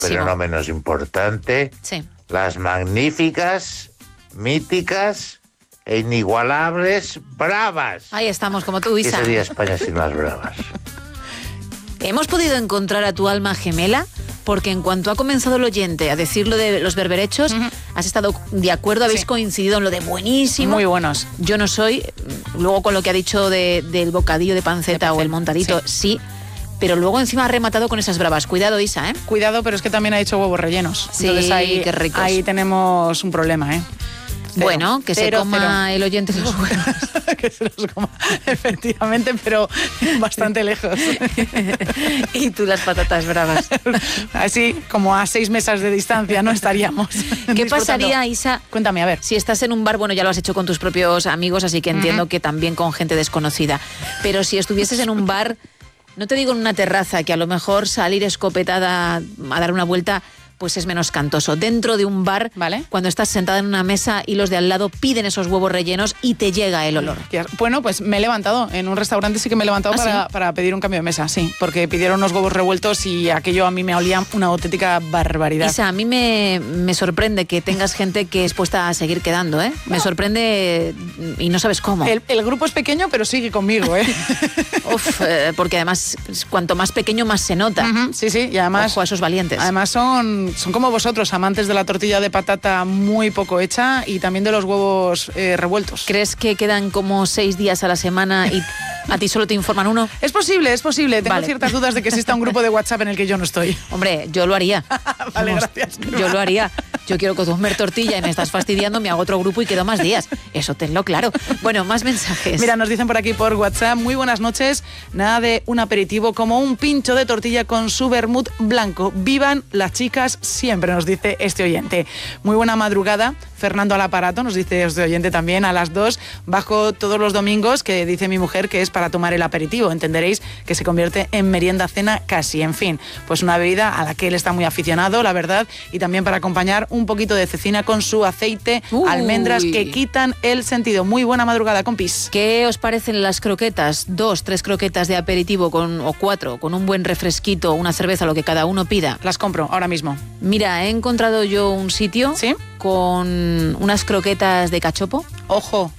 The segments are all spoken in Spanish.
pero no menos importante, Sí. las magníficas, míticas e inigualables bravas. Ahí estamos, como tú, ¿Qué Isa. sería España sin las bravas? ¿Hemos podido encontrar a tu alma gemela? Porque en cuanto ha comenzado el oyente a decir lo de los berberechos, has estado de acuerdo, habéis coincidido en lo de buenísimo. Muy buenos. Yo no soy, luego con lo que ha dicho del bocadillo de panceta o el montadito, sí. Pero luego encima ha rematado con esas bravas. Cuidado, Isa, ¿eh? Cuidado, pero es que también ha hecho huevos rellenos. Sí, entonces ahí, qué ricos. ahí tenemos un problema, ¿eh? Bueno, que se coma el oyente los huevos. Que se los coma, efectivamente, pero bastante lejos. Y tú las patatas bravas. Así como a 6 mesas de distancia no estaríamos. ¿Qué pasaría, Isa? Cuéntame, a ver. Si estás en un bar, bueno, ya lo has hecho con tus propios amigos, así que entiendo que también con gente desconocida. Pero si estuvieses en un bar, no te digo en una terraza, que a lo mejor salir escopetada a dar una vuelta pues es menos cantoso. Dentro de un bar, ¿vale? Cuando estás sentada en una mesa y los de al lado piden esos huevos rellenos y te llega el olor. Bueno, pues me he levantado. En un restaurante sí que me he levantado para pedir un cambio de mesa, sí. Porque pidieron unos huevos revueltos y aquello a mí me olía una auténtica barbaridad. Isa, a mí me sorprende que tengas gente que es puesta a seguir quedando, ¿eh? Me sorprende y no sabes cómo. El grupo es pequeño, pero sigue conmigo, ¿eh? Uf, porque además, cuanto más pequeño, más se nota. Sí, y además... Ojo a esos valientes. Además son como vosotros, amantes de la tortilla de patata muy poco hecha y también de los huevos revueltos. ¿Crees que quedan como 6 días a la semana y a ti solo te informan uno? Es posible. Tengo ciertas dudas de que exista un grupo de WhatsApp en el que yo no estoy. Hombre, yo lo haría. Vale, gracias. Yo lo haría. Yo quiero comer tortilla y me estás fastidiando, me hago otro grupo y quedo más días. Eso tenlo claro. Bueno, más mensajes. Mira, nos dicen por aquí por WhatsApp, muy buenas noches, nada de un aperitivo como un pincho de tortilla con su vermut blanco. Vivan las chicas siempre, nos dice este oyente. Muy buena madrugada, Fernando al aparato, nos dice este oyente también, a las 2, bajo todos los domingos, que dice mi mujer que es para tomar el aperitivo. Entenderéis que se convierte en merienda cena casi, en fin. Pues una bebida a la que él está muy aficionado, la verdad, y también para acompañar un poquito de cecina con su aceite, almendras que quitan el sentido. Muy buena madrugada, compis. ¿Qué os parecen las croquetas? 2, 3 croquetas de aperitivo o 4, con un buen refresquito, una cerveza, lo que cada uno pida. Las compro ahora mismo. Mira, he encontrado yo un sitio con unas croquetas de cachopo. Ojo.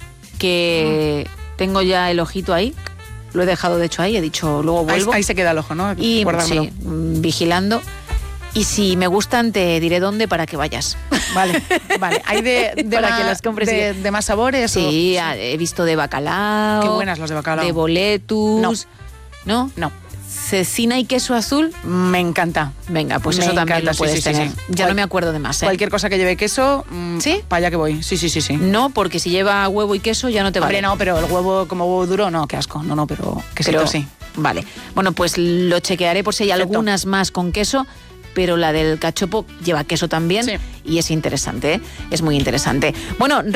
Que tengo ya el ojito ahí. Lo he dejado, de hecho, ahí. He dicho, luego vuelvo. Ahí se queda el ojo, ¿no? Y sí, vigilando. Y si me gustan, te diré dónde para que vayas. Vale. Hay para que las compres de más sabores. Sí, he visto de bacalao. Qué buenas las de bacalao. De boletus. ¿No? Cecina y queso azul. Me encanta. Venga, pues eso también lo puedes tener. Sí. Ya no me acuerdo de más, ¿eh? Cualquier cosa que lleve queso, para allá que voy. Sí. No, porque si lleva huevo y queso ya no te vale. Hombre, no, pero el huevo como huevo duro, no, qué asco. No, pero quesito sí. Vale. Bueno, pues lo chequearé por si hay algunas más con queso, pero la del cachopo lleva queso también y es interesante, ¿eh? Es muy interesante. Bueno,